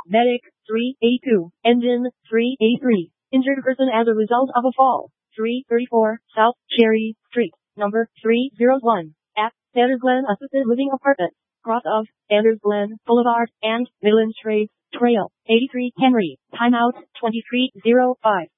Medic 382. Engine 383. Injured person as a result of a fall. 334 South Cherry Street, number 301, at Sanders Glen Assisted Living Apartments, cross of Sanders Glen Boulevard and Midland Trace Trail. 83 Henry. Timeout 23:05.